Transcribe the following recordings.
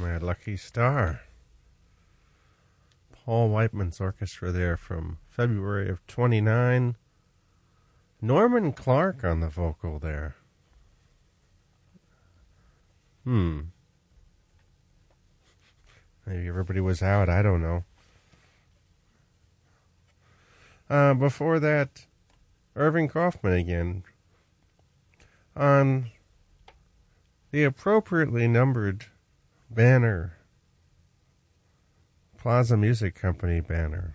My lucky star. Paul Whiteman's orchestra there from February of 29. Norman Clark on the vocal there. Maybe everybody was out, I don't know. Before that, Irving Kaufman again on the appropriately numbered banner, Plaza Music Company banner,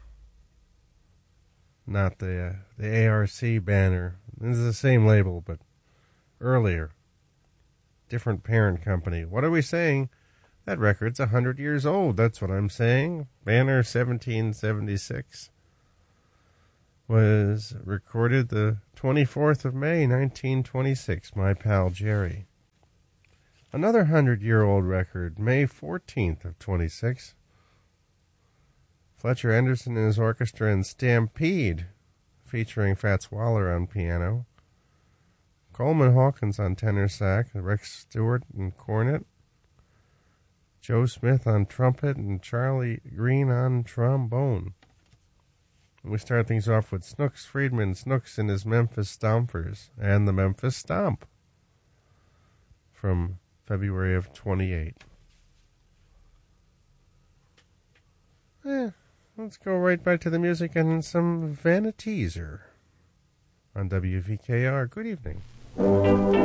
not the ARC banner. This is the same label, but earlier, different parent company. What are we saying? That record's 100 years old. That's what I'm saying. Banner 1776 was recorded the 24th of May, 1926. My pal Jerry. Another 100-year-old record, May 14th of 26. Fletcher Henderson and his orchestra in Stampede, featuring Fats Waller on piano. Coleman Hawkins on tenor sax, Rex Stewart on cornet. Joe Smith on trumpet, and Charlie Green on trombone. And we start things off with Snooks Friedman, Snooks and his Memphis Stompers, and the Memphis Stomp from February of 28. Let's go right back to the music and some Vaniteezer on WVKR. Good evening.